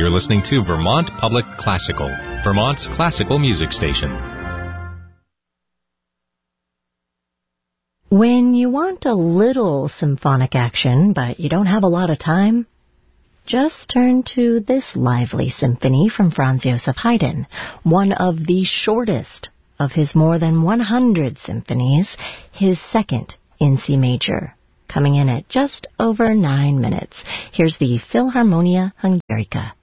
You're listening to Vermont Public Classical, Vermont's classical music station. When you want a little symphonic action, but you don't have a lot of time, just turn to this lively symphony from Franz Joseph Haydn, one of the shortest of his more than 100 symphonies, his second in C major, coming in at just over 9 minutes. Here's the Philharmonia Hungarica.